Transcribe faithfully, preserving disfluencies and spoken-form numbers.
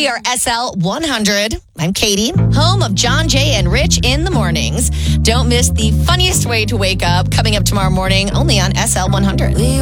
We are S L one hundred. I'm Katie, home of John, Jay, and Rich in the mornings. Don't miss the funniest way to wake up coming up tomorrow morning only on S L one hundred.